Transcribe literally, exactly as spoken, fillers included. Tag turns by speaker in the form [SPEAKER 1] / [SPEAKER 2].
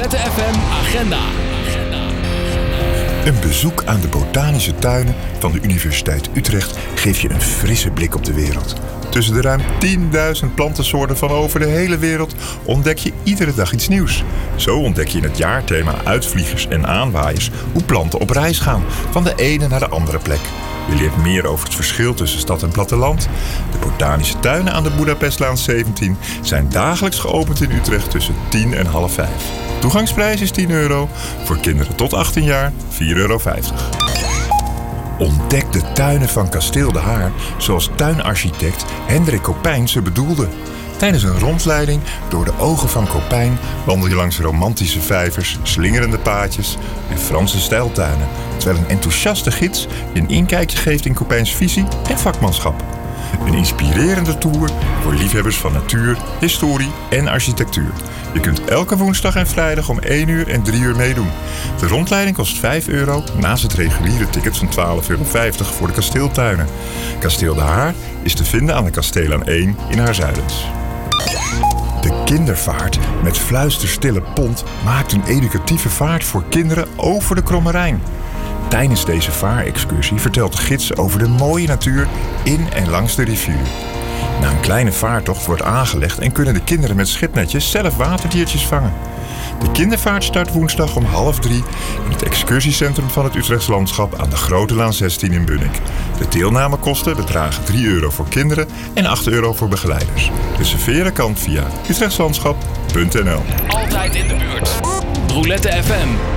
[SPEAKER 1] Roulette F M Agenda.
[SPEAKER 2] Een bezoek aan de botanische tuinen van de Universiteit Utrecht geeft je een frisse blik op de wereld. Tussen de ruim tienduizend plantensoorten van over de hele wereld ontdek je iedere dag iets nieuws. Zo ontdek je in het jaarthema Uitvliegers en Aanwaaiers hoe planten op reis gaan, van de ene naar de andere plek. Je leert meer over het verschil tussen stad en platteland. De botanische tuinen aan de Boedapestlaan zeventien zijn dagelijks geopend in Utrecht tussen tien en half vijf. Toegangsprijs is tien euro, voor kinderen tot achttien jaar vier euro vijftig. Ontdek de tuinen van Kasteel de Haar zoals tuinarchitect Hendrik Kopijn ze bedoelde. Tijdens een rondleiding door de ogen van Kopijn wandel je langs romantische vijvers, slingerende paadjes en Franse stijltuinen, terwijl een enthousiaste gids je een inkijkje geeft in Kopijns visie en vakmanschap. Een inspirerende tour voor liefhebbers van natuur, historie en architectuur. Je kunt elke woensdag en vrijdag om één uur en drie uur meedoen. De rondleiding kost vijf euro naast het reguliere ticket van twaalf euro vijftig voor de kasteeltuinen. Kasteel de Haar is te vinden aan de Kasteelaan één in Haarzuilens. De kindervaart met Fluisterstille Pont maakt een educatieve vaart voor kinderen over de Kromme Rijn. Tijdens deze vaarexcursie vertelt de gids over de mooie natuur in en langs de rivier. Na een kleine vaartocht wordt aangelegd en kunnen de kinderen met schipnetjes zelf waterdiertjes vangen. De kindervaart start woensdag om half drie in het excursiecentrum van het Utrechts Landschap aan de Grote Laan zestien in Bunnik. De deelnamekosten bedragen drie euro voor kinderen en acht euro voor begeleiders. Reserveren kan via utrechtslandschap punt n l.
[SPEAKER 1] Altijd in de buurt. Roulette F M.